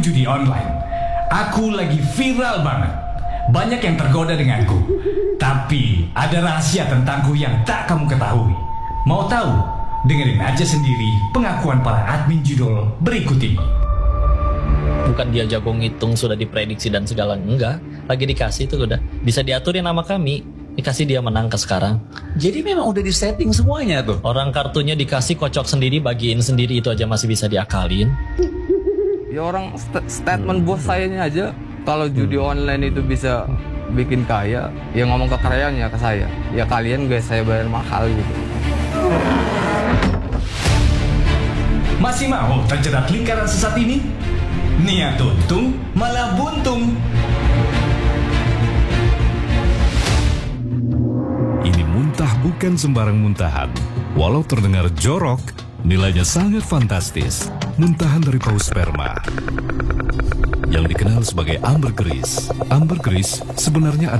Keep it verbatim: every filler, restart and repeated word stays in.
judi online. Aku lagi viral banget. Banyak yang tergoda denganku. Tapi ada rahasia tentangku yang tak kamu ketahui. Mau tahu? Dengerin aja sendiri pengakuan para admin judul berikut ini. Bukan dia jago ngitung, sudah diprediksi dan segala, enggak. Lagi dikasih tuh udah bisa diaturin sama kami. Dikasih dia menang ke sekarang. Jadi memang udah disetting semuanya tuh. Orang kartunya dikasih kocok sendiri, bagiin sendiri, itu aja masih bisa diakalin. Ya orang st statement bos sayanya aja, kalau judi online itu bisa bikin kaya, ya ngomong kekayaannya ke saya. Ya kalian guys, saya bayar mahal gitu. Masih mau terjerat lingkaran sesat ini? Niat untung malah buntung. Ini muntah bukan sembarang muntahan. Walau terdengar jorok, nilainya sangat fantastis. Muntahan dari paus sperma yang dikenal sebagai ambergris. Ambergris sebenarnya